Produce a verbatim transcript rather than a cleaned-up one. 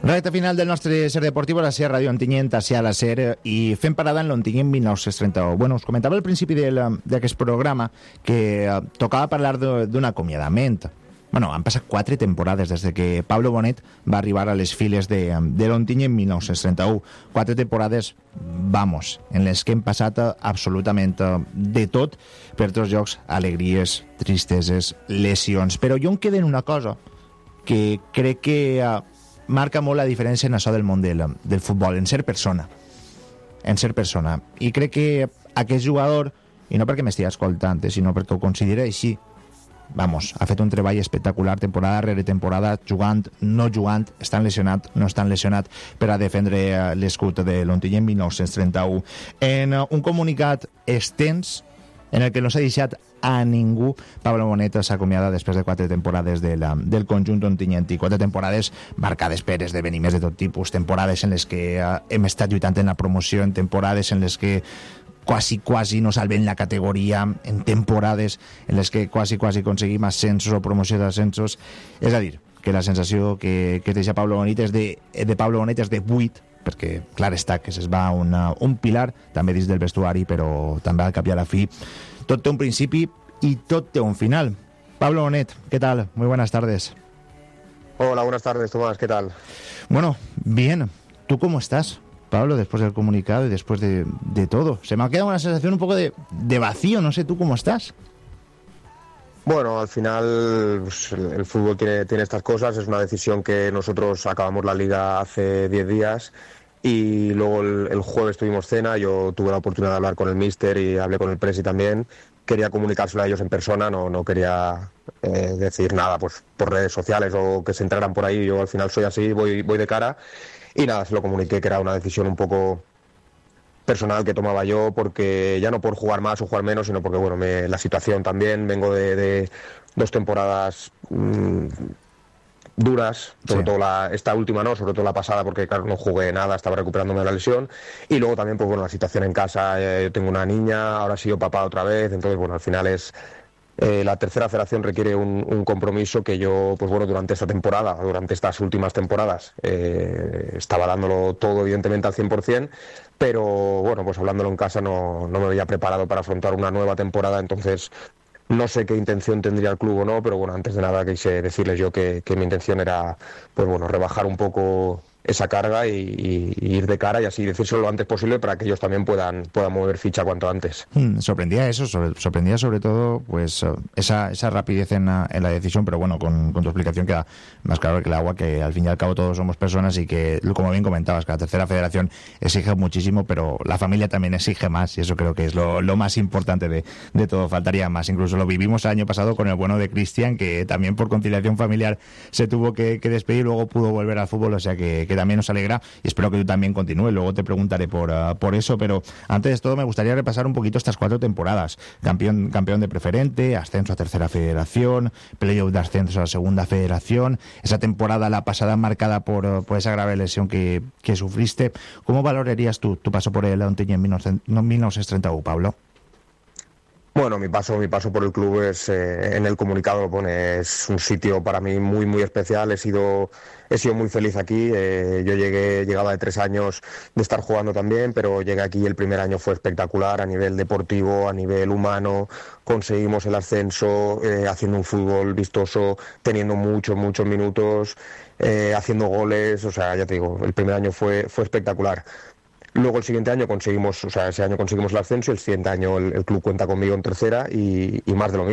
Recte final del nostre Ser Deportiu a la Ser Ràdio Ontinyent, a la Ser, i fem parada en l'Ontinyent mil nou-cents trenta-u. Bueno, us comentava al principi d'aquest programa que uh, tocava parlar d'un acomiadament. Bueno, han passat quatre temporades des de que Pablo Bonet va arribar a les files de, de l'Ontinyent mil nou-cents trenta-u. Quatre temporades, vamos, en les que hem passat absolutament de tot, per tots llocs, alegries, tristeses, lesions. Però jo em quedo en una cosa que crec que uh, marca molt la diferència en això del món del, del futbol, en ser persona. En ser persona. I crec que aquest jugador, i no perquè m'estigui escoltant, eh, sinó perquè ho considera així, vamos, ha fet un treball espectacular temporada rere temporada, jugant, no jugant, estan lesionat, no estan lesionat, per a defendre l'escut de l'Ontinyent mil nou-cents trenta-u. En un comunicat extens, en el que no s'ha deixat a ningú, Pablo Bonet s'acomiada després de quatre temporades de la, del conjunt ontinyentí. Quatre temporades marcades per esdeveniments de tot tipus, temporades en les que eh, hem estat lluitant en la promoció, en temporades en les que quasi, quasi no salven la categoria, en temporades en les que quasi, quasi aconseguim ascensos o promoció d'ascensos. És a dir, que la sensació que, que deixa Pablo Bonet és de, de Pablo Bonet és de buit, perquè clar està que es va una, un pilar també dins del vestuari, però també al cap i a la fi tot té un principi y tot té un final. Pablo Bonet, ¿qué tal? Muy buenas tardes. Hola, buenas tardes, Tomás, ¿qué tal? Bueno, bien. ¿Tú cómo estás, Pablo, después del comunicado y después de, de todo? Se me ha quedado una sensación un poco de, de vacío, no sé tú cómo estás. Bueno, al final pues, el, el fútbol tiene, tiene estas cosas, es una decisión que nosotros acabamos la liga hace diez días y luego el, el jueves tuvimos cena, yo tuve la oportunidad de hablar con el míster y hablé con el presi también, quería comunicárselo a ellos en persona, no, no quería eh, decir nada pues por redes sociales o que se entraran por ahí, yo al final soy así, voy, voy de cara y nada, se lo comuniqué que era una decisión un poco personal que tomaba yo, porque ya no por jugar más o jugar menos, sino porque bueno, me, la situación también, vengo de, de dos temporadas mmm, duras, sobre sí. todo la, esta última no, sobre todo la pasada, porque claro, no jugué nada, estaba recuperándome de la lesión, y luego también pues bueno, la situación en casa, eh, yo tengo una niña, ahora he sido papá otra vez, entonces bueno, al final es eh, la tercera federación requiere un, un compromiso que yo, pues bueno, durante esta temporada, durante estas últimas temporadas, eh, estaba dándolo todo evidentemente al cien por ciento, pero bueno, pues hablándolo en casa no, no me había preparado para afrontar una nueva temporada, entonces no sé qué intención tendría el club o no, pero bueno, antes de nada quise decirles yo que, que mi intención era, pues bueno, rebajar un poco esa carga y, y, y ir de cara y así decírselo lo antes posible para que ellos también puedan, puedan mover ficha cuanto antes. Mm, sorprendía eso, sobre, sorprendía sobre todo pues esa, esa rapidez en la, en la decisión, pero bueno, con, con tu explicación queda más claro que el agua, que al fin y al cabo todos somos personas y que, como bien comentabas, que la tercera federación exige muchísimo, pero la familia también exige más y eso creo que es lo, lo más importante de, de todo, faltaría más. Incluso lo vivimos el año pasado con el bueno de Cristian, que también por conciliación familiar se tuvo que, que despedir y luego pudo volver al fútbol, o sea que, que también nos alegra y espero que tú también continúes. Luego te preguntaré por, uh, por eso, pero antes de todo me gustaría repasar un poquito estas cuatro temporadas. Campeón, campeón de preferente, ascenso a tercera federación, playoff de ascenso a segunda federación, esa temporada la pasada marcada por, uh, por esa grave lesión que, que sufriste. ¿Cómo valorarías tú tu paso por el Ontinyent en mil novecientos treinta y uno, Pablo? Bueno, mi paso, mi paso por el club es, eh, en el comunicado lo pone, es un sitio para mí muy, muy especial. He sido, he sido muy feliz aquí. Eh, yo llegué, llegaba de tres años de estar jugando también, pero llegué aquí, el primer año fue espectacular a nivel deportivo, a nivel humano. Conseguimos el ascenso, eh, haciendo un fútbol vistoso, teniendo muchos, muchos minutos, eh, haciendo goles. O sea, ya te digo, el primer año fue, fue espectacular. Luego el siguiente año conseguimos, o sea, ese año conseguimos el ascenso, el siguiente año el, el club cuenta conmigo en tercera y, y más de lo mismo.